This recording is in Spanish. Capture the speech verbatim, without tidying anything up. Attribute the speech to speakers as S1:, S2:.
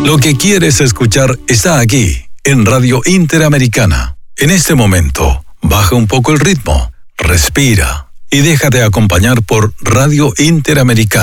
S1: Lo que quieres escuchar está aquí, en Radio Interamericana. En este momento, baja un poco el ritmo, respira y déjate acompañar por Radio Interamericana.